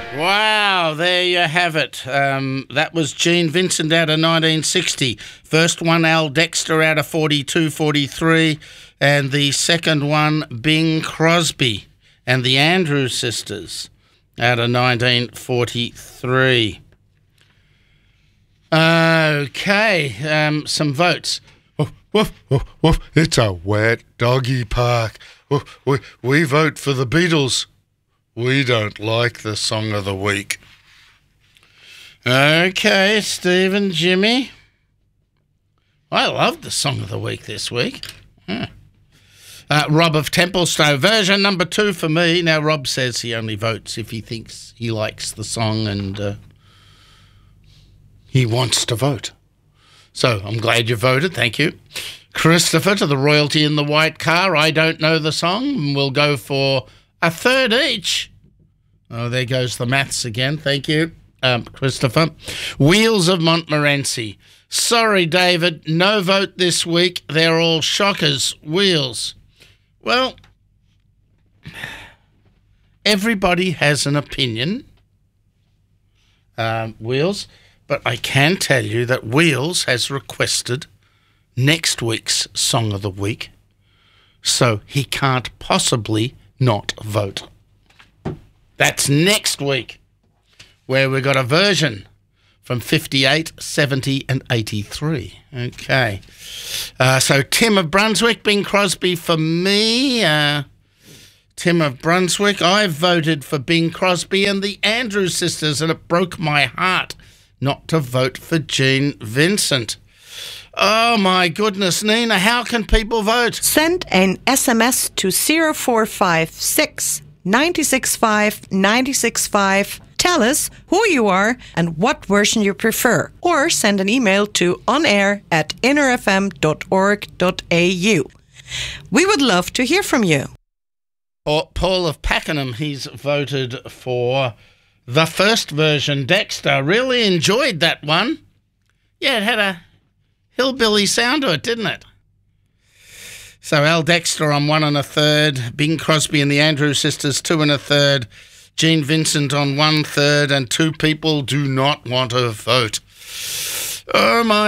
Wow, there you have it. That was Gene Vincent out of 1960. First one, Al Dexter out of 42-43. And the second one, Bing Crosby and the Andrews Sisters out of 1943. Okay, some votes. Woof, woof, woof, woof. It's a wet doggy park. Woof, we vote for the Beatles. We don't like the song of the week. Okay, Steve and Jimmy. I loved the song of the week this week. Rob of Templestowe, version number 2 for me. Now, Rob says he only votes if he thinks he likes the song and he wants to vote. So I'm glad you voted. Thank you. Christopher to the Royalty in the White Car. I don't know the song. We'll go for a third each. Oh, there goes the maths again. Thank you, Christopher. Wheels of Montmorency. Sorry, David, no vote this week. They're all shockers. Wheels. Well, everybody has an opinion, Wheels, but I can tell you that Wheels has requested next week's Song of the Week, so he can't possibly not vote. That's next week, where we've got a version from 58, 70 and 83. Okay. So Tim of Brunswick, Bing Crosby for me. Tim of Brunswick, I voted for Bing Crosby and the Andrews Sisters, and it broke my heart not to vote for Gene Vincent. Oh, my goodness, Nina, how can people vote? Send an SMS to 0456 965 965. Tell us who you are and what version you prefer. Or send an email to onair@innerfm.org.au. We would love to hear from you. Paul of Pakenham, he's voted for the first version, Dexter. Really enjoyed that one. Yeah, it had a hillbilly sound to it, didn't it? So Al Dexter on 1 1/3, Bing Crosby and the Andrews Sisters 2 1/3, Gene Vincent on 1/3, and 2 people do not want to vote. Oh my